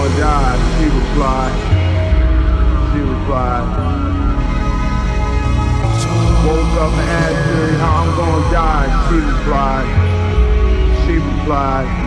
gonna die, she replied. She replied. Woke up and asked her how I'm gonna die, she replied. She replied.